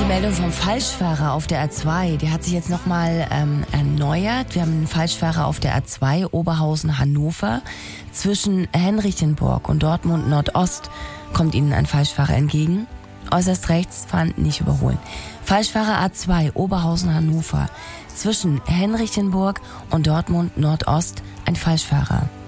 Meldung vom Falschfahrer auf der A2, die hat sich jetzt nochmal erneuert. Wir haben einen Falschfahrer auf der A2 Oberhausen-Hannover. Zwischen Henrichenburg und Dortmund Nordost kommt Ihnen ein Falschfahrer entgegen. Äußerst rechts fahren, nicht überholen. Falschfahrer A2 Oberhausen-Hannover. Zwischen Henrichenburg und Dortmund Nordost ein Falschfahrer.